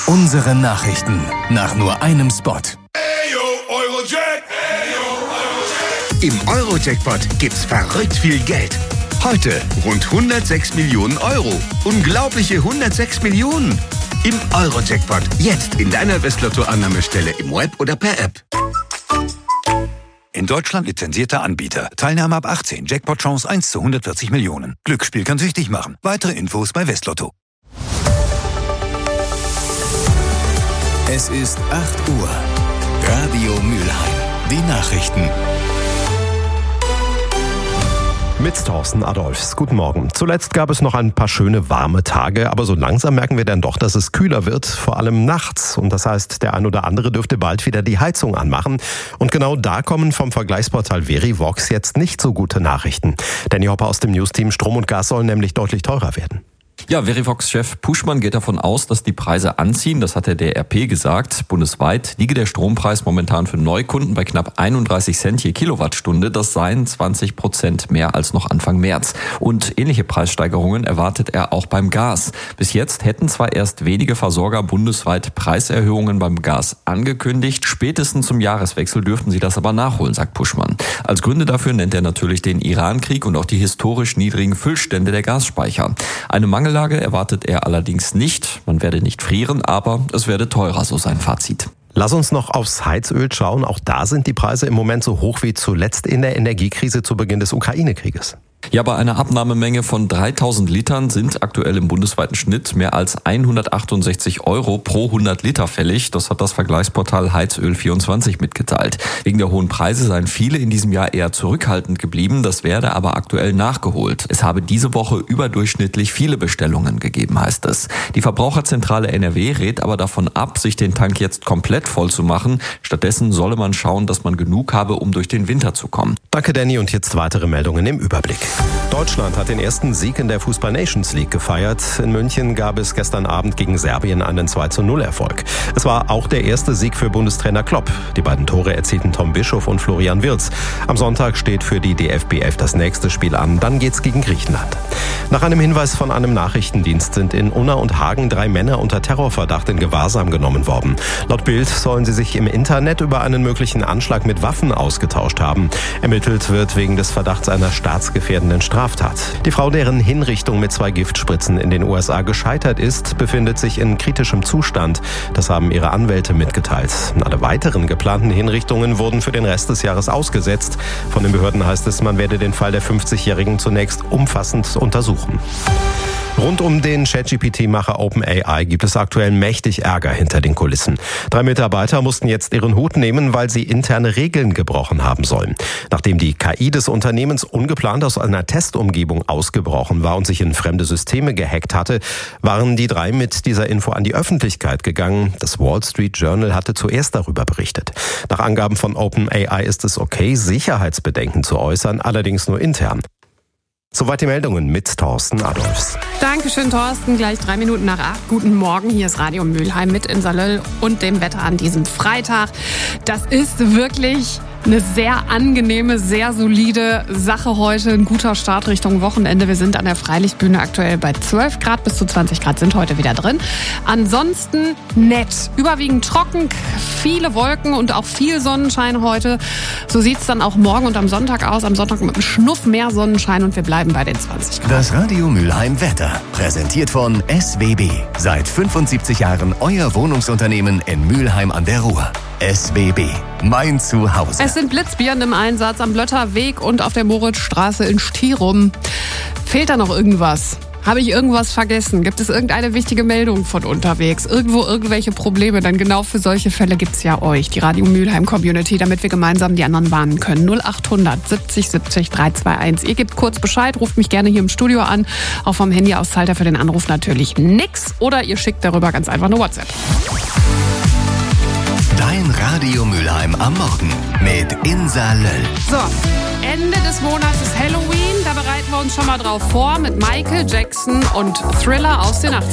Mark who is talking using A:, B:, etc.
A: Unsere Nachrichten nach nur einem Spot.
B: Im Euro-Jackpot gibt's verrückt viel Geld. Heute rund 106 Millionen Euro. Unglaubliche 106 Millionen. Im Euro-Jackpot. Jetzt in deiner Westlotto-Annahmestelle im Web oder per App.
C: In Deutschland lizenzierter Anbieter. Teilnahme ab 18. Jackpot-Chance 1 zu 140 Millionen. Glücksspiel kann süchtig machen. Weitere Infos bei Westlotto.
A: Es ist 8 Uhr. Radio Mülheim. Die Nachrichten.
D: Mit Thorsten Adolphs. Guten Morgen. Zuletzt gab es noch ein paar schöne warme Tage, aber so langsam merken wir dann doch, dass es kühler wird, vor allem nachts. Und das heißt, der ein oder andere dürfte bald wieder die Heizung anmachen. Und genau da kommen vom Vergleichsportal Verivox jetzt nicht so gute Nachrichten. Danny Hopper aus dem News-Team: Strom und Gas sollen nämlich deutlich teurer werden.
E: Ja, Verivox-Chef Puschmann geht davon aus, dass die Preise anziehen. Das hat der DRP gesagt. Bundesweit liege der Strompreis momentan für Neukunden bei knapp 31 Cent je Kilowattstunde. Das seien 20% mehr als noch Anfang März. Und ähnliche Preissteigerungen erwartet er auch beim Gas. Bis jetzt hätten zwar erst wenige Versorger bundesweit Preiserhöhungen beim Gas angekündigt. Spätestens zum Jahreswechsel dürften sie das aber nachholen, sagt Puschmann. Als Gründe dafür nennt er natürlich den Irankrieg und auch die historisch niedrigen Füllstände der Gasspeicher. Eine Mangellage erwartet er allerdings nicht. Man werde nicht frieren, aber es werde teurer, so sein Fazit.
D: Lass uns noch aufs Heizöl schauen. Auch da sind die Preise im Moment so hoch wie zuletzt in der Energiekrise zu Beginn des Ukraine-Krieges.
E: Ja, bei einer Abnahmemenge von 3000 Litern sind aktuell im bundesweiten Schnitt mehr als 168 € pro 100 Liter fällig. Das hat das Vergleichsportal Heizöl24 mitgeteilt. Wegen der hohen Preise seien viele in diesem Jahr eher zurückhaltend geblieben. Das werde aber aktuell nachgeholt. Es habe diese Woche überdurchschnittlich viele Bestellungen gegeben, heißt es. Die Verbraucherzentrale NRW rät aber davon ab, sich den Tank jetzt komplett voll zu machen. Stattdessen solle man schauen, dass man genug habe, um durch den Winter zu kommen.
D: Danke, Danny. Und jetzt weitere Meldungen im Überblick. Deutschland hat den ersten Sieg in der Fußball-Nations League gefeiert. In München gab es gestern Abend gegen Serbien einen 2:0-Erfolg. Es war auch der erste Sieg für Bundestrainer Klopp. Die beiden Tore erzielten Tom Bischof und Florian Wirtz. Am Sonntag steht für die DFB 11 das nächste Spiel an. Dann geht's gegen Griechenland. Nach einem Hinweis von einem Nachrichtendienst sind in Unna und Hagen 3 Männer unter Terrorverdacht in Gewahrsam genommen worden. Laut Bild sollen sie sich im Internet über einen möglichen Anschlag mit Waffen ausgetauscht haben. Ermittelt wird wegen des Verdachts einer staatsgefährdenden Straftat. Die Frau, deren Hinrichtung mit 2 Giftspritzen in den USA gescheitert ist, befindet sich in kritischem Zustand. Das haben ihre Anwälte mitgeteilt. Alle weiteren geplanten Hinrichtungen wurden für den Rest des Jahres ausgesetzt. Von den Behörden heißt es, man werde den Fall der 50-Jährigen zunächst umfassend untersuchen. Rund um den ChatGPT-Macher OpenAI gibt es aktuell mächtig Ärger hinter den Kulissen. 3 Mitarbeiter mussten jetzt ihren Hut nehmen, weil sie interne Regeln gebrochen haben sollen. Nachdem die KI des Unternehmens ungeplant aus einer Testumgebung ausgebrochen war und sich in fremde Systeme gehackt hatte, waren die 3 mit dieser Info an die Öffentlichkeit gegangen. Das Wall Street Journal hatte zuerst darüber berichtet. Nach Angaben von OpenAI ist es okay, Sicherheitsbedenken zu äußern, allerdings nur intern. Soweit die Meldungen mit Thorsten Adolphs.
F: Dankeschön, Thorsten. Gleich 3 Minuten nach 8. Guten Morgen. Hier ist Radio Mülheim mit Insa Löll und dem Wetter an diesem Freitag. Das ist wirklich eine sehr angenehme, sehr solide Sache heute. Ein guter Start Richtung Wochenende. Wir sind an der Freilichtbühne aktuell bei 12 Grad. Bis zu 20 Grad sind heute wieder drin. Ansonsten nett. Überwiegend trocken, viele Wolken und auch viel Sonnenschein heute. So sieht es dann auch morgen und am Sonntag aus. Am Sonntag mit einem Schnuff mehr Sonnenschein und wir bleiben bei den 20 Grad.
A: Das Radio Mülheim Wetter. Präsentiert von SWB. Seit 75 Jahren euer Wohnungsunternehmen in Mülheim an der Ruhr. SWB. Mein Zuhause.
F: Es sind Blitzbirnen im Einsatz am Blötterweg und auf der Moritzstraße in Stirum. Fehlt da noch irgendwas? Habe ich irgendwas vergessen? Gibt es irgendeine wichtige Meldung von unterwegs? Irgendwo irgendwelche Probleme? Dann genau für solche Fälle gibt's ja euch, die Radio Mülheim Community, damit wir gemeinsam die anderen warnen können. 0800 70 70 321. Ihr gebt kurz Bescheid, ruft mich gerne hier im Studio an. Auch vom Handy aus zahlt er für den Anruf natürlich nix. Oder ihr schickt darüber ganz einfach eine WhatsApp.
A: Dein Radio Mülheim am Morgen mit Insa Löll.
F: So, Ende des Monats ist Halloween. Da bereiten wir uns schon mal drauf vor mit Michael Jackson und Thriller aus den 80ern.